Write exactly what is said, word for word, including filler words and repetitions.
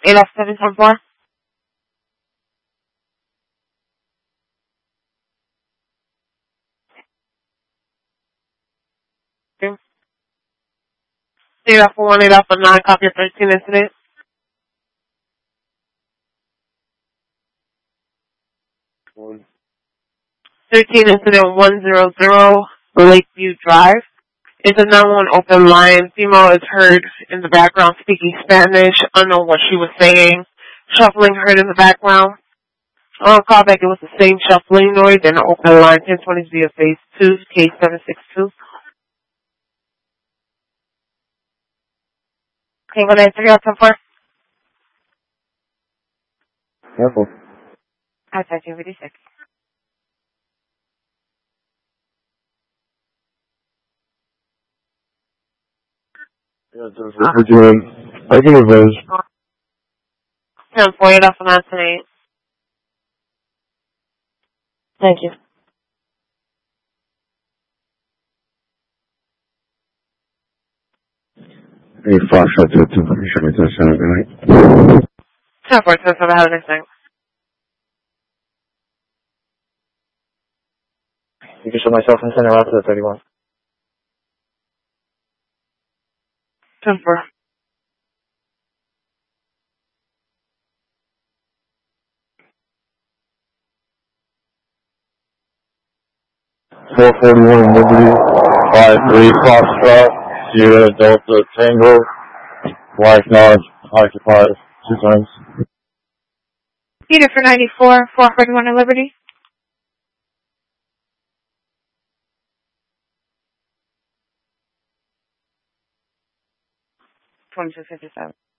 eight F seven one four. eight F one, eight F nine, copy of thirteen incident. thirteen incident one zero zero, Lakeview Drive. It's a nine one one open line. Female is heard in the background speaking Spanish. I don't know what she was saying. Shuffling heard in the background. On callback, it was the same shuffling noise in the open line. ten twenty via phase two, case seven six two. Okay, go ahead. three out ten four. Careful. I thought you really sick. Yeah, just we're doing. I can revenge. ten four, eight off of nine eight. Thank you. Hey, Fox, shut to two. You should be touching good night. ten four, ten seven, have a nice night. You can show myself and send it out to the thirty-one. ten four. four forty-one Liberty, five three Foxtrot, Sierra Delta Tango, Black Nod, occupied two times. Peter for ninety-four, four forty-one at Liberty. twenty-two fifty-seven.